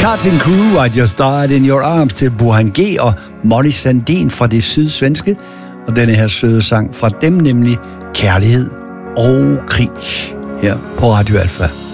Cutting Crew, I Just Died in Your Arms til Burhan G og Molly Sandin fra det sydsvenske. Og denne her søde sang fra dem, nemlig Kærlighed og Krig, her på Radio Alfa.